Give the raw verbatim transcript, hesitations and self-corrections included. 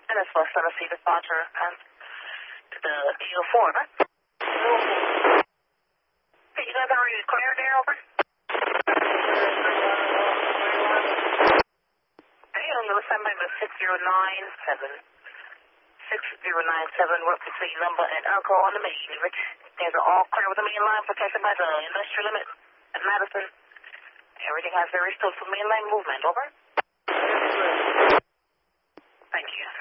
And that's for Tennessee departure and to the U four, over. Hey, you guys already cleared there, over? Hey, I'm going to send me to six zero nine seven. six zero nine seven, work between number and alcohol on the main, Rich. There's an all clear with the main line protected by the industrial limit at Madison. Everything has very still for mainline movement, over. Thank you.